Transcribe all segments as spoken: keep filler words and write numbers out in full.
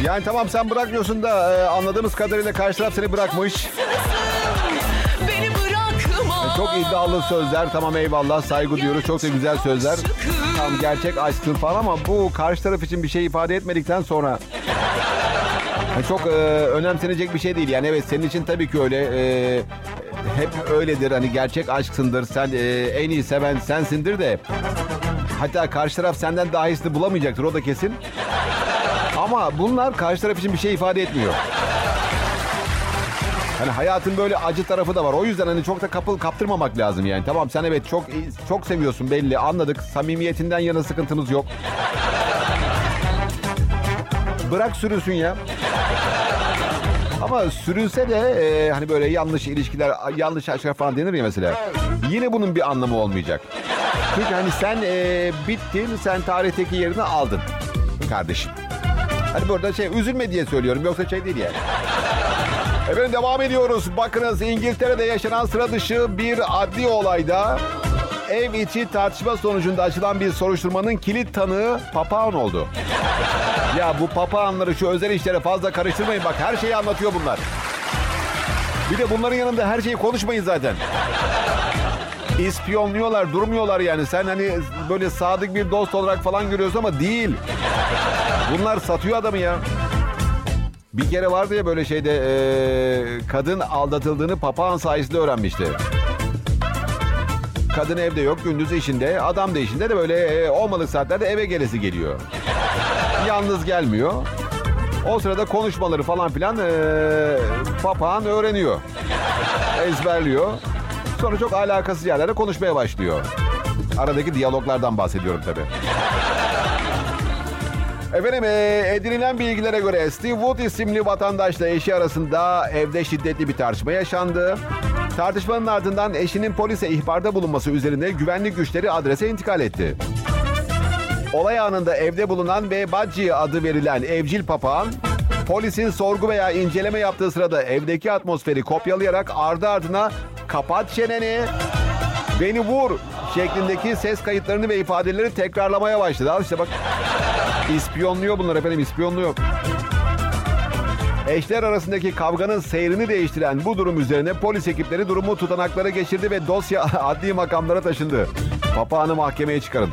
Yani tamam sen bırakmıyorsun da e, anladığımız kadarıyla karşı taraf seni bırakmış. Beni bırakma. E, çok iddialı sözler, tamam eyvallah, saygı duyuyoruz, çok da güzel sözler. Tam gerçek aşksın falan ama bu karşı taraf için bir şey ifade etmedikten sonra e, çok e, önemsenecek bir şey değil. Yani evet senin için tabii ki öyle, e, hep öyledir, hani gerçek aşksındır, sen e, en iyi seven sensindir de. Hatta karşı taraf senden daha iyisini bulamayacaktır, o da kesin. Ama bunlar karşı taraf için bir şey ifade etmiyor. Hani hayatın böyle acı tarafı da var. O yüzden hani çok da kapıl kaptırmamak lazım yani. Tamam sen evet çok çok seviyorsun belli, anladık. Samimiyetinden yana sıkıntımız yok. Bırak sürünsün ya. Ama sürünse de e, hani böyle yanlış ilişkiler, yanlış aşklar falan denir ya mesela. Yine bunun bir anlamı olmayacak. Çünkü hani sen e, bittin, sen tarihteki yerini aldın kardeşim. Hani burada şey, üzülme diye söylüyorum, yoksa şey değil yani. Efendim devam ediyoruz. Bakınız, İngiltere'de yaşanan sıra dışı bir adli olayda ev içi tartışma sonucunda açılan bir soruşturmanın kilit tanığı papağan oldu. Ya bu papağanları şu özel işlere fazla karıştırmayın, bak her şeyi anlatıyor bunlar. Bir de bunların yanında her şeyi konuşmayın zaten. İspiyonluyorlar, durmuyorlar yani. Sen hani böyle sadık bir dost olarak falan görüyorsun ama değil. Bunlar satıyor adamı ya. Bir kere vardı ya böyle şeyde, e, kadın aldatıldığını papağan sayesinde öğrenmişti. Kadın evde yok, gündüz işinde, adam da işinde de böyle e, olmadık saatlerde eve gelesi geliyor. Yalnız gelmiyor. O sırada konuşmaları falan filan e, papağan öğreniyor. Ezberliyor. Sonra çok alakasız yerlerde konuşmaya başlıyor. Aradaki diyaloglardan bahsediyorum tabii. Efendim e, edinilen bilgilere göre Steve Wood isimli vatandaşla eşi arasında evde şiddetli bir tartışma yaşandı. Tartışmanın ardından eşinin polise ihbarda bulunması üzerine güvenlik güçleri adrese intikal etti. Olay anında evde bulunan ve Budgie adı verilen evcil papağan, polisin sorgu veya inceleme yaptığı sırada evdeki atmosferi kopyalayarak ardı ardına "kapat çeneni, beni vur" şeklindeki ses kayıtlarını ve ifadeleri tekrarlamaya başladı. Al işte bak. İspiyonluyor bunlar efendim, ispiyonluyor. Eşler arasındaki kavganın seyrini değiştiren bu durum üzerine polis ekipleri durumu tutanaklara geçirdi ve dosya adli makamlara taşındı. Papağanı mahkemeye çıkarın.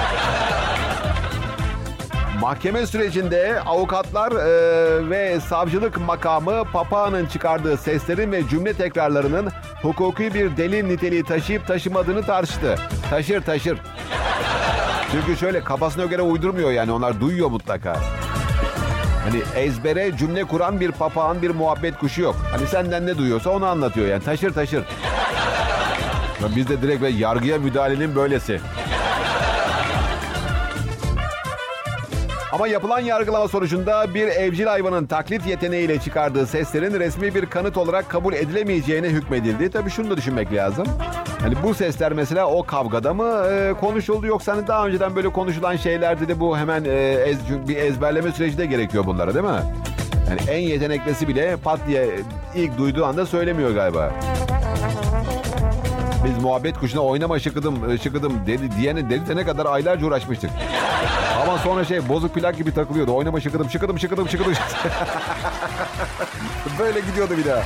Mahkeme sürecinde avukatlar e, ve savcılık makamı papağanın çıkardığı seslerin ve cümle tekrarlarının hukuki bir delil niteliği taşıyıp taşımadığını tartıştı. Taşır taşır. Çünkü şöyle kafasına göre uydurmuyor yani, onlar duyuyor mutlaka. Hani ezbere cümle kuran bir papağan, bir muhabbet kuşu yok. Hani senden ne duyuyorsa onu anlatıyor yani, taşır taşır. Biz de direkt ve yargıya müdahalenin böylesi. Ama yapılan yargılama sonucunda bir evcil hayvanın taklit yeteneğiyle çıkardığı seslerin resmi bir kanıt olarak kabul edilemeyeceğine hükmedildi. Tabii şunu da düşünmek lazım. Hani bu sesler mesela o kavgada mı e, konuşuldu, yoksa hani daha önceden böyle konuşulan şeylerdi de bu hemen e, ez, bir ezberleme süreci de gerekiyor bunlara, değil mi? Yani en yeteneklisi bile pat diye ilk duyduğu anda söylemiyor galiba. Biz muhabbet kuşuna oynama şıkıdım şıkıdım dedi diyene dedi ne kadar aylarca uğraşmıştık. Ama sonra şey bozuk plak gibi takılıyordu. Oynama şıkıdım şıkıdım şıkıdım şıkıdım. Böyle gidiyordu bir daha.